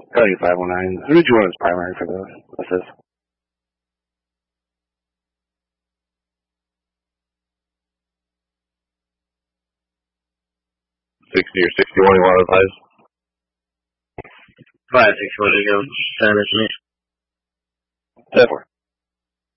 Probably 509. Who did you want as primary for the assist? 60 or 61, you want advice? 561 to go. Center to me. 10-4.